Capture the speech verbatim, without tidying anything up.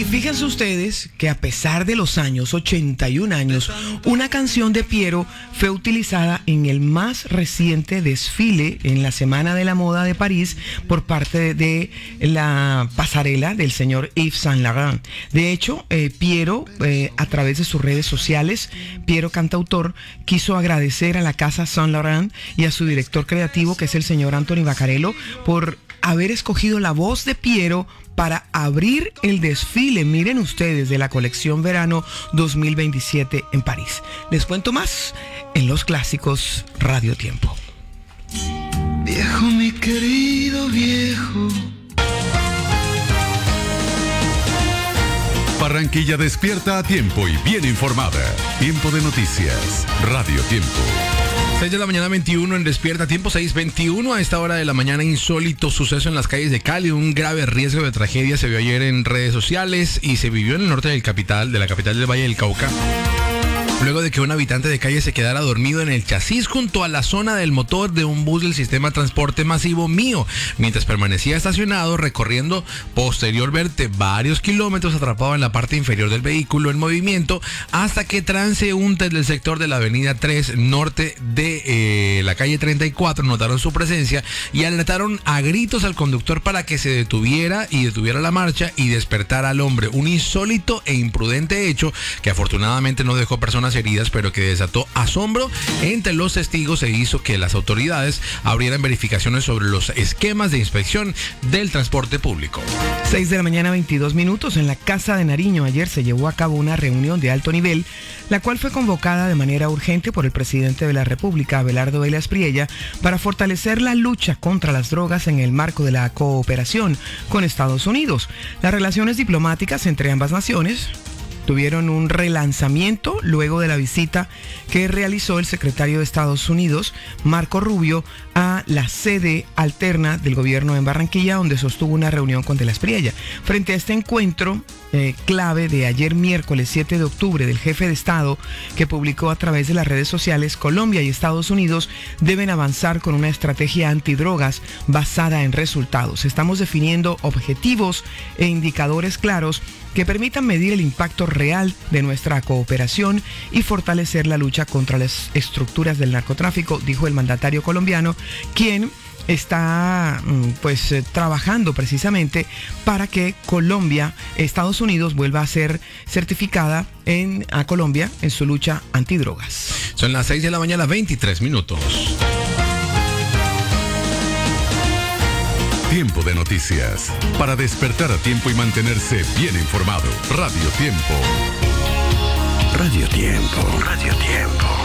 fíjense ustedes que a pesar de los años, ochenta y un años, una canción de Piero fue utilizada en el más reciente desfile en la Semana de la Moda de París por parte de la pasarela del señor Yves Saint Laurent. De hecho, eh, Piero, eh, a través de sus redes sociales, Piero cantautor, quiso agradecer a la casa Saint Laurent y a su director creativo, que es el señor Anthony Vaccarello, por haber escogido la voz de Piero para abrir el desfile, miren ustedes, de la colección verano dos mil veintisiete en París. Les cuento más en Los Clásicos Radio Tiempo. Viejo, mi querido viejo. Barranquilla despierta a tiempo y bien informada. Tiempo de noticias. Radio Tiempo. seis de la mañana veintiuno en Despierta Tiempo, seis veintiuno. A esta hora de la mañana, insólito suceso en las calles de Cali. Un grave riesgo de tragedia se vio ayer en redes sociales y se vivió en el norte del capital, de la capital del Valle del Cauca, luego de que un habitante de calle se quedara dormido en el chasis junto a la zona del motor de un bus del sistema de transporte masivo Mío, mientras permanecía estacionado, recorriendo posteriormente varios kilómetros atrapado en la parte inferior del vehículo en movimiento, hasta que transeúntes del sector de la avenida tres norte de eh, la calle treinta y cuatro notaron su presencia y alertaron a gritos al conductor para que se detuviera y detuviera la marcha y despertara al hombre. Un insólito e imprudente hecho que afortunadamente no dejó personas heridas, pero que desató asombro entre los testigos e hizo que las autoridades abrieran verificaciones sobre los esquemas de inspección del transporte público. seis de la mañana veintidós minutos. En la Casa de Nariño ayer se llevó a cabo una reunión de alto nivel, la cual fue convocada de manera urgente por el presidente de la República, Abelardo Vélez Priella, para fortalecer la lucha contra las drogas en el marco de la cooperación con Estados Unidos. Las relaciones diplomáticas entre ambas naciones tuvieron un relanzamiento luego de la visita que realizó el secretario de Estados Unidos, Marco Rubio, a la sede alterna del gobierno en Barranquilla, donde sostuvo una reunión con De la Espriella. Frente a este encuentro eh, clave de ayer miércoles siete de octubre del jefe de Estado, que publicó a través de las redes sociales, Colombia y Estados Unidos deben avanzar con una estrategia antidrogas basada en resultados. Estamos definiendo objetivos e indicadores claros que permitan medir el impacto real de nuestra cooperación y fortalecer la lucha contra las estructuras del narcotráfico, dijo el mandatario colombiano, quien está pues trabajando precisamente para que Colombia, Estados Unidos, vuelva a ser certificada en, a Colombia en su lucha antidrogas. Son las seis de la mañana, veintitrés minutos. Tiempo de noticias. Para despertar a tiempo y mantenerse bien informado. Radio Tiempo. Radio Tiempo. Radio Tiempo.